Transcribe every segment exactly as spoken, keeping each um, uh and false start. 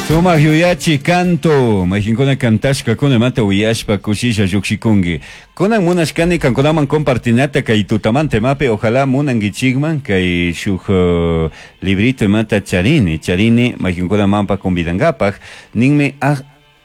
Sumaq yuyachi canto, majinkuna kantashka kuna mata uyashpa kushisha llukshikungi. Kunan munashkani kankunaman compartinata kay tutamante mape, ojalá munangichigman kay shuk uh, librito mata charini, charini majinkuna mampa convidangapak, ninme a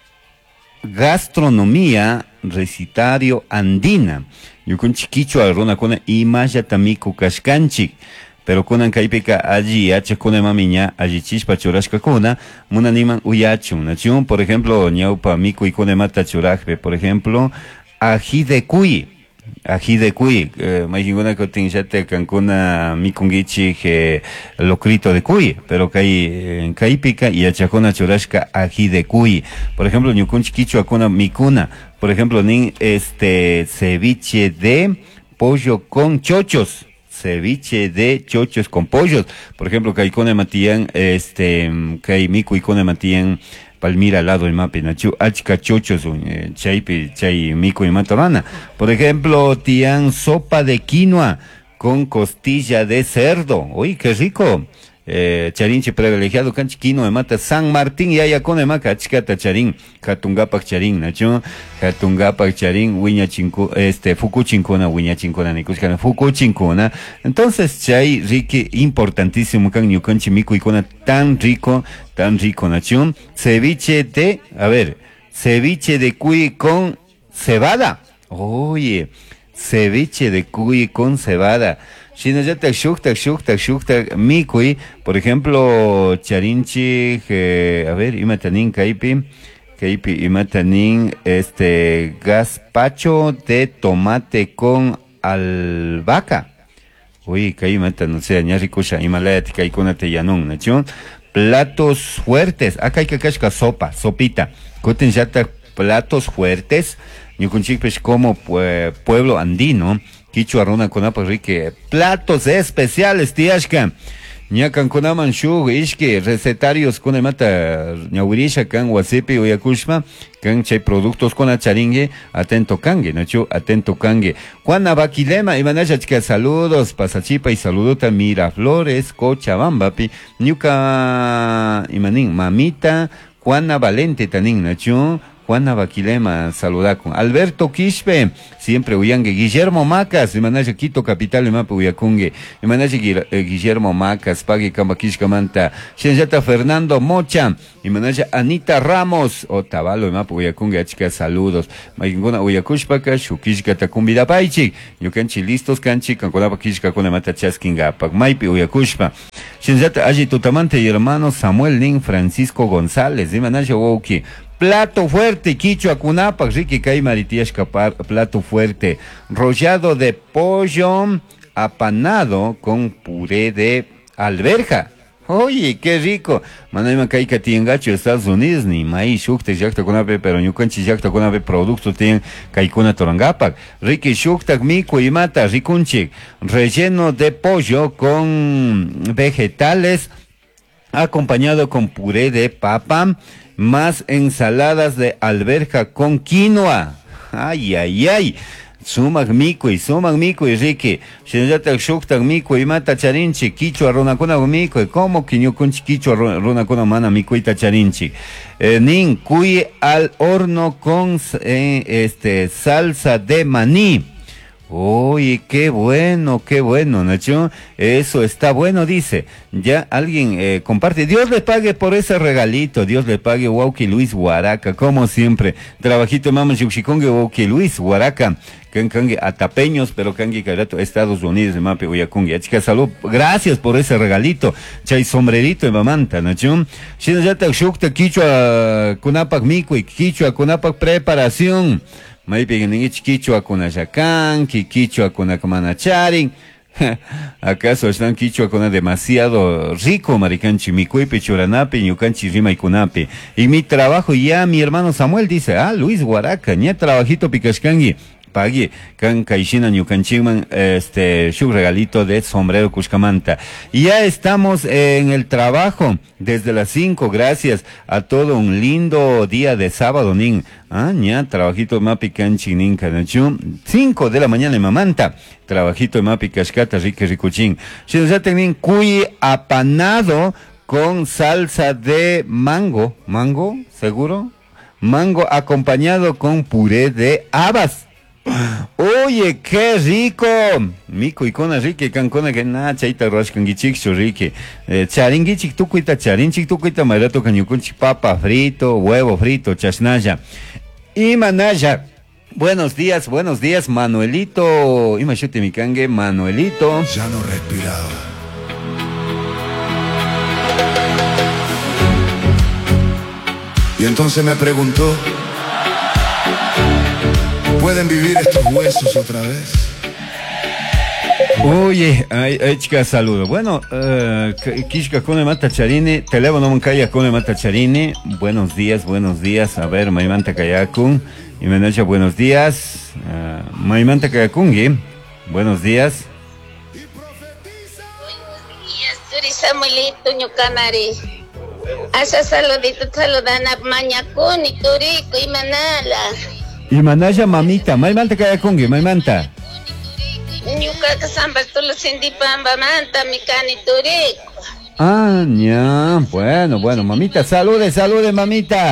gastronomía recitario andina. Yukunchik kichwa runakuna imaya tamiku kashkanchik. Pero kunan kaipika allí hacha kuna mamiña allí chispa churashka kuna munaniman uyachun nachun por ejemplo ñaupa miku y kuna mata churajpe por ejemplo ají de cuy ají de cuy eh, majinguna kotinchate kankuna mikungichi que locrito de cuy pero kai en kaipika y achakuna churashka ají de cuy por ejemplo ñukunchi kichwa kuna mikuna por ejemplo nin este ceviche de pollo con chochos, ceviche de chochos con pollos. Por ejemplo, Kaikone Matían, este, Kaimiku y Kone Matían, Palmira al lado del mape, Nachu, Achka chochos, Chaipi, Chay, Miku y Matorana. Por ejemplo, Tian, sopa de quinoa con costilla de cerdo. Uy, qué rico. Eh, charinche privilegiado canchiquino de mata San Martín y ayacone maca chicata charín katungapak charín nacho katungapak charín wiña chinco este fuku chincona wiña chincona nikushkana fuku chincona. Entonces chay rique importantísimo can ñucanchi miku icona tan rico tan rico nacho ceviche de a ver ceviche de cuy con cebada. Oye, ceviche de cuy con cebada. Shinayatak shuktak shuktak shuktak mikui, por ejemplo, charinchi, eh, a ver, imatanin kaipi, kaipi imatanin, este, gazpacho de tomate con albahaca. Uy, kaimata, no sé, ñarrikusha, Himalaya tika ikona teyanun, ¿nacho? Platos fuertes, acá hay que casca sopa, sopita, koten yatak platos fuertes, ñukunchikpesh como pue, pueblo andino, Quichua runa kunapa rique platos especiales tiashka ñakan kunaman shuk ishki recetarios kuna mata ñawirisha kan wasipi uyakushma kan chay productos kuna charingue atento kangue nacho atento kangue Juana Baquilema imanasha chika saludos pasachipa y saludota Miraflores Cochabamba pi ñuka imanin mamita Juana Valente tanin nacho Juana Baquilema, saluda con Alberto Quispe, siempre huyangue, Guillermo Macas, Imanaje Quito Capital, Imape Uyacungue, Imanaje Guillermo Macas, Pague Cambaquishka Manta, Shenjata Fernando Mocha, Imanaje Anita Ramos, Otavalo, Imape Uyacungue, Achika, saludos, Magingona Uyacushpaka, Shukishka Tacumbida Paichi, Yukanchi listos, Kanchi, Cancolapa Kishka con Mata Chaskinga, Pagmaipi Uyacushpa, Shenjata Aji Tutamante y hermano Samuel Nin Francisco González, Imanaje Woki, plato fuerte, quichua cunapac, riqui kai maritiashka plato fuerte, rollado de pollo apanado con puré de alberja. Oye, qué rico. Manayma kai katiengacho Estados Unidos ni maíz shukte yakta kunape pero ñukanchi yakta kunape productos tienen kaikuna torangapac. Riqui shuktak miku y mata rikunchik, relleno de pollo con vegetales acompañado con puré de papa más ensaladas de alberja con quinoa. Ay, ay, ay. Sumak miku y sumak miku y rique. Shenjatak shuktak miku y mata charinchi. Quichua ronakuna miku y como quiñukunchi quichua ronakuna mana miku y tacharinchi. Eh, nin cuy al horno con eh, este salsa de maní. Oye, qué bueno, qué bueno, Nacho. Eso está bueno, dice. Ya alguien eh, comparte. Dios le pague por ese regalito. Dios le pague, Wauki Luis Huaraca, como siempre. Trabajito mama Yuxikonge, Wauki Luis Huaraca. Kankange atapeños, pero kange carato, Estados Unidos, de mape Uyakunge. Chica, salud. Gracias por ese regalito. Chay sombrerito de mamanta, Nacho. Shinayata Shukta, Quichua, Kunapak Miku y Quichua, Kunapak preparación. Maybe en Quichua con Ayacán, Quichua con Acamanacharin. ¿Acaso están Quichua con demasiado rico, maricanchi, micuipe, churanape, ñucanchi, rima y cunape? Y mi trabajo ya, mi hermano Samuel dice, ah, Luis Huaraca, ña trabajito picascangi. Pague, can caixina ñucanchiman, este, su regalito de sombrero Cuscamanta. Y ya estamos en el trabajo desde las cinco, gracias a todo un lindo día de sábado, nin. Ah, ña, trabajito mapi canchinin canachum, cinco de la mañana en Mamanta, trabajito mapi cascata rique ricuchín. Si nos ya tienen cuy apanado con salsa de mango, mango, ¿seguro? Mango acompañado con puré de habas. Oye, qué rico. Mico y cona rique, cancona que na chaita rashkangichik rique. Charingichik tukuita, charinchik tukuita, marato cañucunchik, papa frito, huevo frito, chasnaya. Y manaya. Buenos días, buenos días, Manuelito. Imashute mi cangue, Manuelito. Ya no respiraba. Y entonces me preguntó, ¿pueden vivir estos huesos otra vez? Oye, ay, ay, chica, saludo. Bueno, uh, Kishka Kone Mata Charini, teléfono Mancaya Kone Mata Charini. Buenos días, buenos días. A ver, Maimanta Kayakun. Y Menacha, buenos días. Uh, Maimanta Kayakungi, buenos días. Buenos días, Turi Samuelito, Ñucanari. Asa saludito, saludana, Mañacun y Turico y Manala. Y Manaya, mamita, Maimanta Kayakungi, Maimanta. Ñuca Samba Tulo Sindipamba Manta, Micani Turico. Ah, ya, bueno, bueno, mamita, salude, salude, mamita.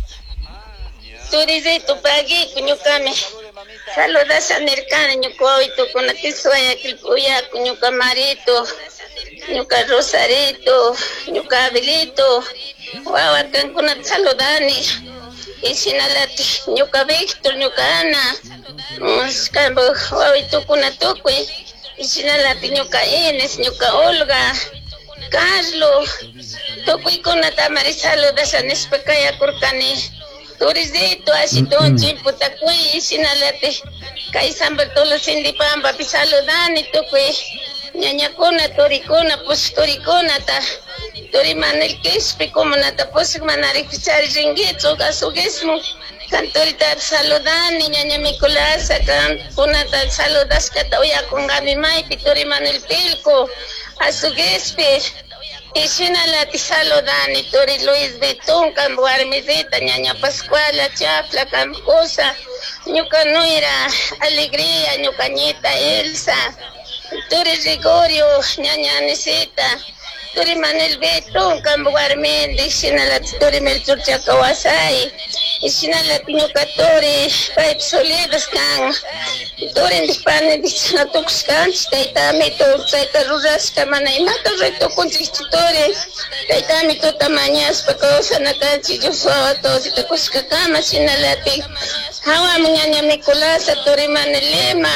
Turizito pagi, Ñucame. Saludas a Nercana, Ñucoito, con la Tisuaya, Kilpuya, Ñuca Marito, Ñuca Rosarito, Ñuca Abilito, Guaguacán con la Saludani, y Sinalati, Ñuca Víctor, Ñuca Ana, Muscambo, Guaguito con la Toque, y Sinalati, Ñuca Inés, Ñuca Olga, Carlos, Toque con la Tamari, saludas a Nespecaya Curcani. Turizito, así todo un chimpo, tacuy, sinalate, kay sambatolo sindipamba, pisaludani, tucuy, ñañacona, toricona, pues toricona, ta, torimanel quespe, como nata, pues manarifichari ringueto, gasuguesmo, cantorita saludani, ñaña miculasa, can, punata saludas, catauya con gami maipi, torimanel pilco, asuguespe. Y Sinalati saludani, Tori Luis Betún, Cambuarmizita, Ñaña Pascuala, Chafla, Camposa, Ñuca Nuira, Alegría, Ñucañita Elsa, Tori Rigorio, Ñaña Anisita, Tori Manel Betún, Cambuarmendi, Sinalati Tori Melchor Chacawasay, y Sinalati Ñuca Tori, Paip Solidas Can, Tori Ndipane, Disnatuxcan, Taitami, Taita Rurasca, Manaimata, Reto con Tori, Taitami, Tota Mañas, Pacosa, Nacanchi, Josuaba, Tosi, Tacoscacama, Sinalati, Hawa Muñaña Miculasa, Tori Manelema,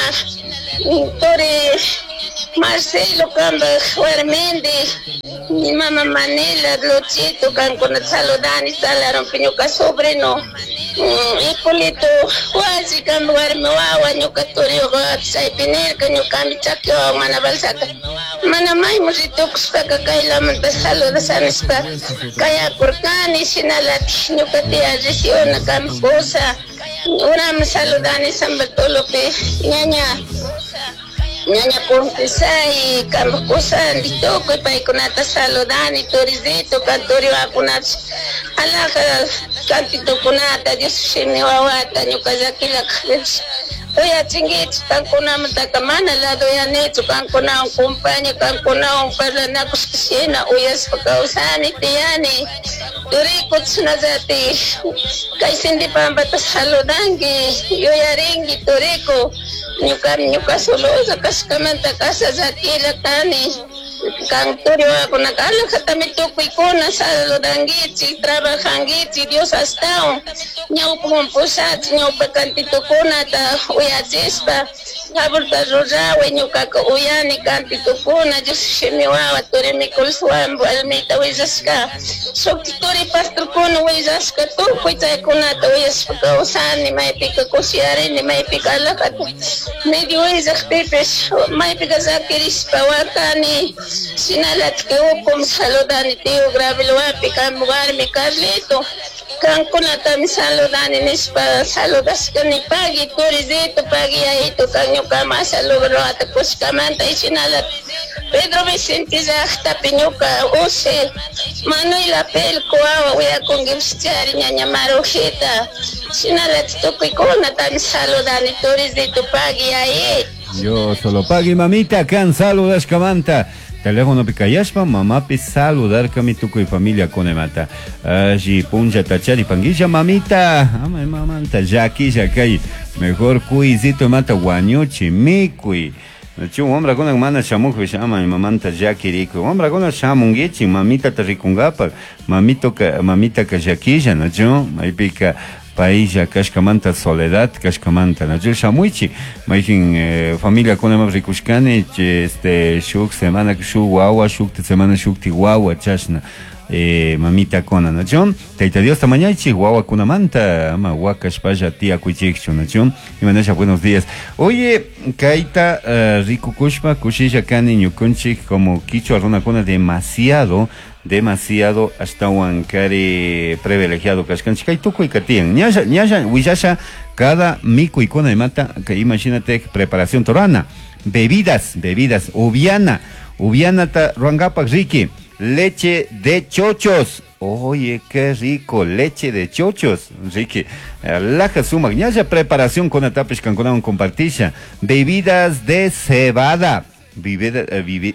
Tori Marcelo Camba, Juarmendi, mi mamá Manela, Lochito, Cancona, Saludani, Salaron, Piñuca, Sobrino, Hipólito, Juazi, Cambuarme, Wawa, Ñuca, Torio, Saipiner, Cañuca, Michaquio, Manabalsaca, Manamay, Musito, Custaca, Kaila, Manta, Saludas, Anispa, Kaya, Curcani, Sinalati, Ñuca, Tia, Resiona, Camposa, Uram, Saludani, San Bartolope, Ñaña, Ñaña Pontesay, Camposa, Litoco, y Paiconata, Saludani, Torizito, Cantorio, Acunach, Alaja, Cantito Conata, Dios Shemi Wawata, Ñucazakila, Oya Chingich, Cancona, Tacamana, la doya neto, Cancona, un compañero, Cancona, un Parlanacos, Siena, Oyas, Pacausani, Tiani, Turico, Tsunazati, Kaisindi Pambata, Saludangi, Yoyaringi, Turico, Ñuca, Ñuca Solosa, Cascamanta, Casa, Zakila, Tani, Cantorio, con la Cala, Jatamito, Cuicona, Saludangichi, Trabajangichi, Dios hasta, Ñau Pomposat, Ñau Pacantito Conata, Oya Chispa, Abulta Rosawe, Ñuca, Uyani, Cantito Cona, Yoshimiwa, Toremicol Swambo, Almita, Wizaska, Sokitori Pastor Cono, Wizaska, Tokuita Conata, Wizaska, Osani, Maipica Cosiari, Maipica Lacata, Medio Wizak Pepes, Maipica Zakiris, Pawakani, Sinalat, Keokum, Saludani, Teo, Graviloapi, Camuarmi, Carlito, Cancunata, Saludani, Nispa, Saludas, Canipagi, Torizito, Pagi, Aito, Cañucama, Saludata, Cuscamanta, y Sinalat, Pedro Vicente Zahta, Piñuca, Ose, Manuela Pelco, Agua, con Gipschari, Ñaña Marujita, Sinalat, Topicona, Tan Saludani, Torizito, Pagi, ahí. Yo solo pagui mamita, can saludas camanta. teléfono picayashpa, mamapi saludar kami tukuy familia konemata. Allí punja tachari panguilla, mamita, ama mamanta, yakilla kay, mejor cuisito mata guañuchi, mikuy. Chu hombre con mana chamuk llama mamanta yakiriku. Hombre con chamungichi, mamita te ricungapa, mamito ka mamita ka yakilla, no chu, ahí pica paisa kashkamanta soledad kashkamanta na yo shamuichi maijin eh, familia con más rikushkani este shuk semana shuk guagua shuk semana shuk ti guagua chashna eh, mamita kona na yo teita dios tamañaichi guagua kuna manta ama wakashpaya tía kuichikchu na yo y manasha buenos días. Oye kaita uh, rikukushpa kushilla kani ñukunchik como kichu arrona kona demasiado demasiado hasta huancari privilegiado kashkanchika y tuco y katian ñaya ñaya huillasha cada mico y cona de mata que imagínate preparación torana bebidas bebidas ubiana ubiana ta ruangapak riki leche de chochos. Oye, qué rico, leche de chochos, Ricky. Laja suma, ñaya preparación con atapes con un compartisha. Bebidas de cebada. Bebida, uh, vivi,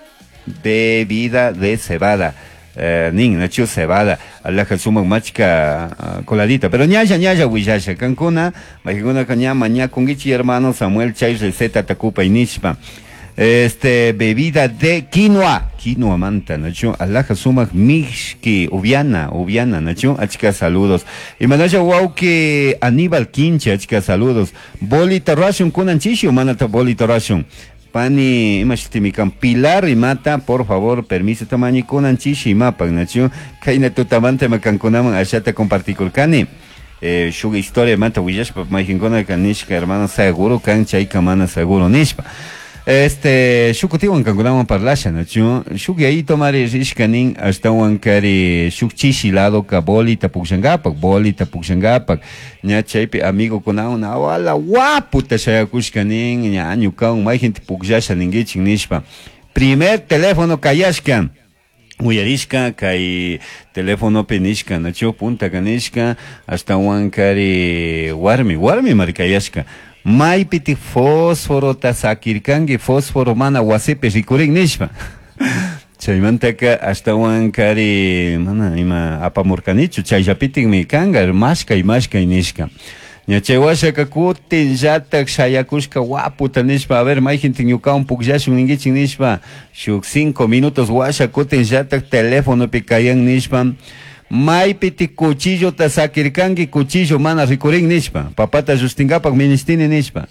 bebida de cebada. Uh, nin, nacho cebada. Laja suma machica uh, coladita. Pero ñaya, ñaya, huillasha. Cancuna, majiguna caña, maña, con gichi hermano Samuel Chay, receta tacupa y nishpa. Este, bebida de quinoa, quinoa manta, nacho, alaja suma mixki, ubiana, ubiana, nacho, achika saludos. Y manaya wow que Aníbal Quinche, achika saludos. Bolita ration kunan chishu, manata bolita ration. Pani, imashitimikan, Pilar y Mata, por favor, permiso tamañi kunan chishi mapa, nacho, kaina tutamante macancunaman, achata comparticulcani. Eh, shuga historia mata huyashpa, majincona canishka, hermano, seguro, cancha y camana, seguro, nishpa. Este, shukutiwan kankunawan parlasha, nacho, shuki ahí tomare rishkanin hasta wankari shukchishi lado ka boli tapukshangapak, boli tapukshangapak, ña chaypi amigo kunawan awala guapu tashayakushkanin, ña añukawan may gente pukshasha ningichin nishpa. Primer teléfono kayashka. Uyarishka kay teléfono penishka, nacho punta kanishka hasta wankari warmi, warmi marikayashka. Maipiti fósforo tasakirkangi fósforo mana wasipe rikurin nishpa. Chaymantaka hasta wankari mana ima apamurkanichu chayllapitin mi kanga mashka y mashka y nishka. Ñachaywashaka kutin llatak shayakushka waputa nishpa. A ver, may gente ñukawan pukllashin ningichin nishpa. Shuk cinco minutos washa kutin llatak teléfono pikayan nishpa. Maipiti cuchillo tasakirkangi cuchillo mana rikurin nishpa. Papata justingapak ministini nishpa.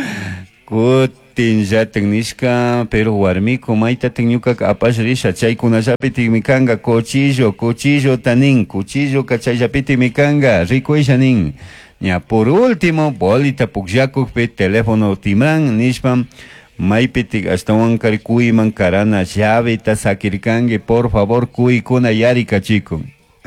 Kutin llatin nishka, pero warmiko maita teñuka apash risha chay kunallapitik mikanga cuchillo, cuchillo tanin, cuchillo kachayllapitik mikanga, rikuisha nin. Ya por último, bolita pukllakukpi teléfono timran nishpa. Maipitik hasta wankari kuiman karana llave tasakirkangi, por favor kuy kuna yarika chico.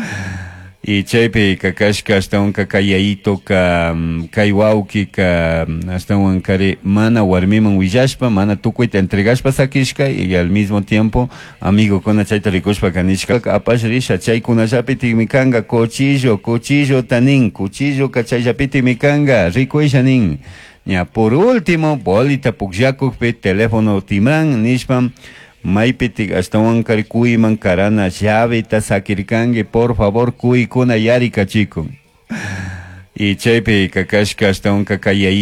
Y chaype kakashka hasta un kakayayito ka kaywauki ka hasta un kare mana warmiman willashpa mana tukuita entregashpa sakishka y al mismo tiempo amigo kona chayta rikushpa kanishka apash risha chay kunallapitik mikanga cuchillo cuchillo tanin cuchillo kachayllapitik mikanga rikuisha nin. Ya por último bolita pukllakukpi teléfono timran nishpam. Maipitik hasta wankari kuiman karana llave tasakirkangi, por favor kuy kuna yarika chico. Y chaype kakashka hasta wanka kayay